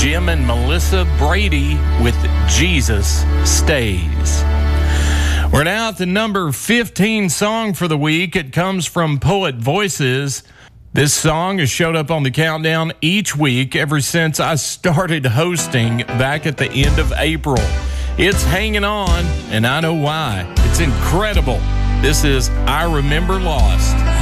Jim and Melissa Brady with Jesus Stays. We're now at the number 15 song for the week. It comes from Poet Voices. This song has showed up on the countdown each week ever since I started hosting back at the end of April. It's hanging on, and I know why. It's incredible. This is I Remember Lost.